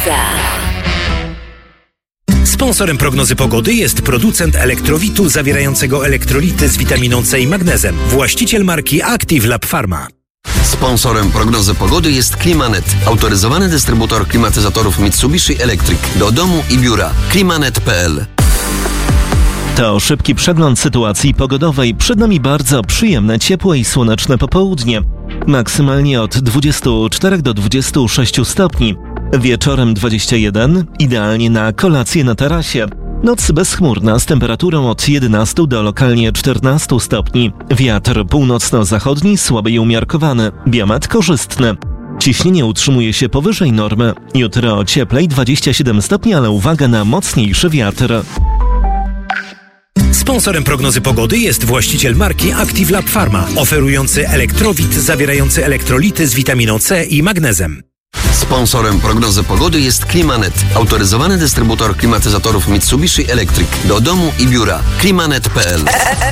Ekstraklasa. Sponsorem prognozy pogody jest producent elektrowitu zawierającego elektrolity z witaminą C i magnezem. Właściciel marki Active Lab Pharma. Sponsorem prognozy pogody jest Climanet, autoryzowany dystrybutor klimatyzatorów Mitsubishi Electric do domu i biura. Climanet.pl. To szybki przegląd sytuacji pogodowej. Przed nami bardzo przyjemne, ciepłe i słoneczne popołudnie. Maksymalnie od 24 do 26 stopni. Wieczorem 21, idealnie na kolację na tarasie. Noc bezchmurna z temperaturą od 11 do lokalnie 14 stopni. Wiatr północno-zachodni słaby i umiarkowany. Biometr korzystny. Ciśnienie utrzymuje się powyżej normy. Jutro cieplej 27 stopni, ale uwaga na mocniejszy wiatr. Sponsorem prognozy pogody jest właściciel marki Active Lab Pharma, oferujący elektrowit zawierający elektrolity z witaminą C i magnezem. Sponsorem prognozy pogody jest Climanet, autoryzowany dystrybutor klimatyzatorów Mitsubishi Electric do domu i biura. Climanet.pl.